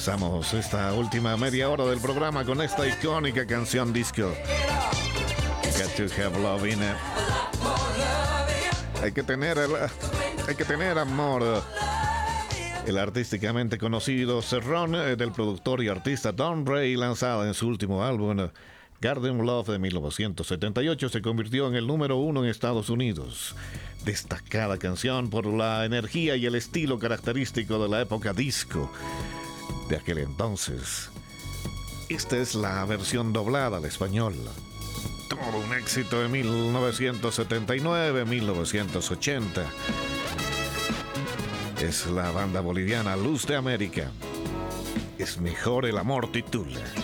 Comenzamos esta última media hora del programa con esta icónica canción disco, Got to Have Love in It. Hay que tener amor. El artísticamente conocido Serrón del productor y artista Don Ray, lanzada en su último álbum Garden Love de 1978, se convirtió en el número 1 en Estados Unidos. Destacada canción por la energía y el estilo característico de la época disco de aquel entonces. Esta es la versión doblada al español. Todo un éxito de 1979, 1980. Es la banda boliviana Luz de América. Es mejor el amor, titula.